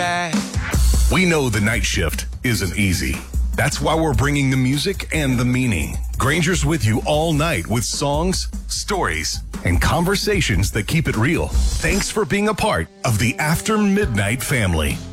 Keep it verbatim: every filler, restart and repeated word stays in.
bad. We know the night shift isn't easy. That's why we're bringing the music and the meaning. Granger's with you all night with songs, stories, and conversations that keep it real. Thanks for being a part of the After Midnight family.